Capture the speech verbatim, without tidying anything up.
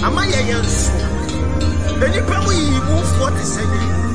Ama ye yenso. Enipa mu yi mu forty seven.